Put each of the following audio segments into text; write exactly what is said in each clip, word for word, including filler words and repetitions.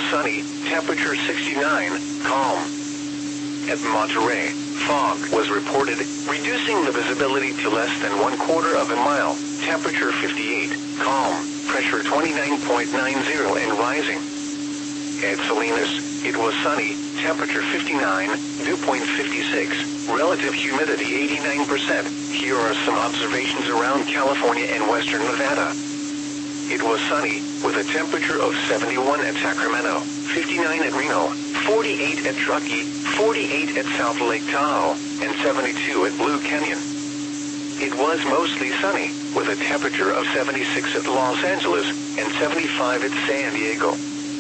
sunny, temperature sixty-nine, calm. At Monterey, fog was reported, reducing the visibility to less than one quarter of a mile, temperature fifty-eight, calm, pressure twenty-nine point nine zero and rising. At Salinas, it was sunny, temperature fifty-nine, dew point fifty-six, relative humidity eighty-nine percent. Here are some observations around California and western Nevada. It was sunny, with a temperature of seventy-one at Sacramento, fifty-nine at Reno, forty-eight at Truckee, forty-eight at South Lake Tahoe, and seventy-two at Blue Canyon. It was mostly sunny, with a temperature of seventy-six at Los Angeles and seventy-five at San Diego.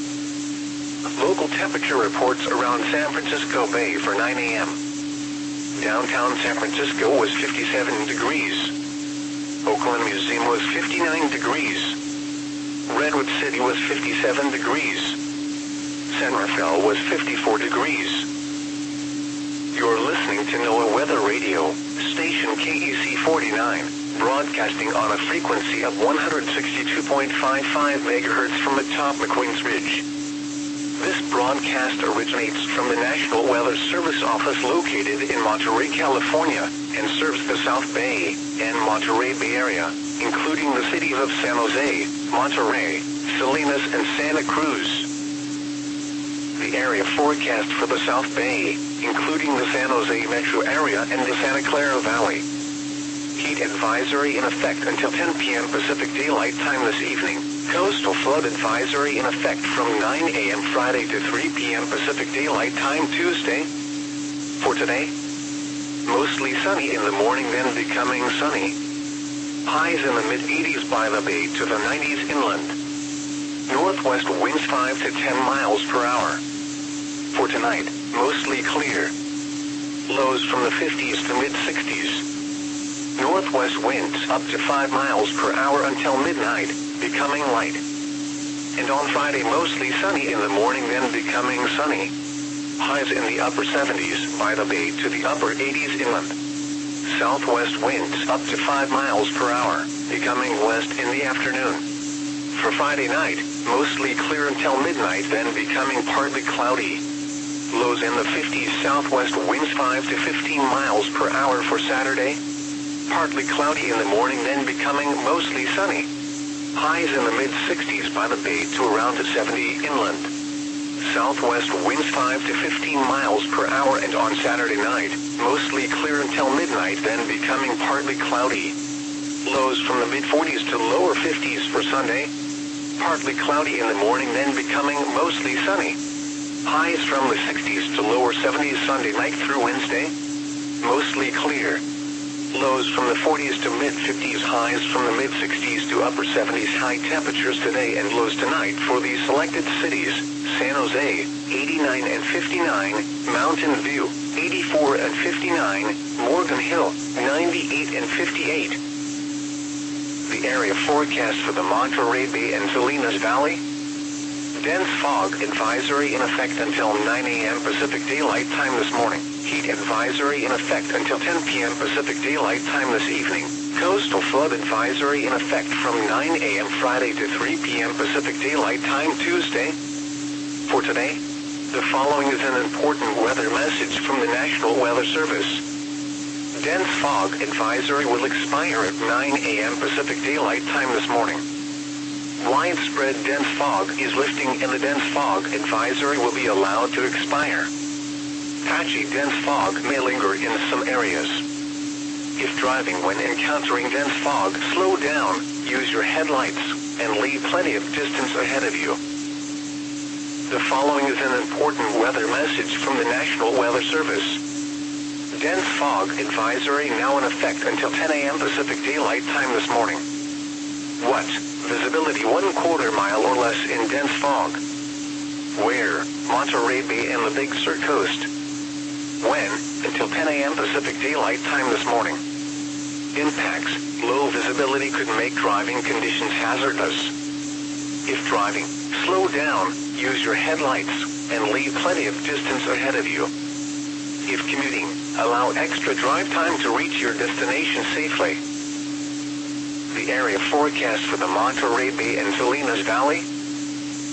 Local temperature reports around San Francisco Bay for nine a m Downtown San Francisco was fifty-seven degrees. Oakland Museum was fifty-nine degrees. Redwood City was fifty-seven degrees. San Rafael was fifty-four degrees. You're listening to NOAA Weather Radio, station K E C forty-nine, broadcasting on a frequency of one hundred sixty-two point five five megahertz from atop McQueen's Ridge. This broadcast originates from the National Weather Service office located in Monterey, California, and serves the South Bay and Monterey Bay Area, including the cities of San Jose, Monterey, Salinas, and Santa Cruz. The area forecast for the South Bay, including the San Jose metro area and the Santa Clara Valley. Heat advisory in effect until ten p m Pacific Daylight Time this evening. Coastal flood advisory in effect from nine a m Friday to three p m Pacific Daylight Time Tuesday. For today, mostly sunny in the morning, then becoming sunny. Highs in the mid eighties by the bay to the nineties inland. Northwest winds five to ten miles per hour. For tonight, mostly clear. Lows from the fifties to mid sixties. Northwest winds up to five miles per hour until midnight, becoming light. And on Friday, mostly sunny in the morning, then becoming sunny. Highs in the upper seventies by the bay to the upper eighties inland. Southwest winds up to five miles per hour, becoming west in the afternoon. For Friday night, mostly clear until midnight, then becoming partly cloudy. Lows in the fifties, southwest winds five to fifteen miles per hour for Saturday. Partly cloudy in the morning, then becoming mostly sunny. Highs in the mid sixties by the bay to around seventy inland. Southwest winds five to fifteen miles per hour, and on Saturday night, mostly clear until midnight, then becoming partly cloudy. Lows from the mid forties to lower fifties for Sunday. Partly cloudy in the morning, then becoming mostly sunny. Highs from the sixties to lower seventies Sunday night through Wednesday. Mostly clear. Lows from the forties to mid fifties, highs from the mid sixties to upper seventies. High temperatures today and lows tonight for these selected cities: San Jose, eighty-nine and fifty-nine, Mountain View, eighty-four and fifty-nine, Morgan Hill, ninety-eight and fifty-eight. The area forecast for the Monterey Bay and Salinas Valley: dense fog advisory in effect until nine a m Pacific Daylight Time this morning. Heat advisory in effect until ten p m Pacific Daylight Time this evening. Coastal flood advisory in effect from nine a m Friday to three p m Pacific Daylight Time Tuesday. For today, the following is an important weather message from the National Weather Service. Dense fog advisory will expire at nine a m Pacific Daylight Time this morning. Widespread dense fog is lifting and the dense fog advisory will be allowed to expire. Patchy dense fog may linger in some areas. If driving when encountering dense fog, slow down, use your headlights, and leave plenty of distance ahead of you. The following is an important weather message from the National Weather Service. Dense fog advisory now in effect until ten a m Pacific Daylight Time this morning. What? Visibility one quarter mile or less in dense fog. Where? Monterey Bay and the Big Sur Coast. When? Until ten a m Pacific Daylight Time this morning. Impacts: low visibility could make driving conditions hazardous. If driving, slow down, use your headlights, and leave plenty of distance ahead of you. If commuting, allow extra drive time to reach your destination safely. The area forecast for the Monterey Bay and Salinas Valley: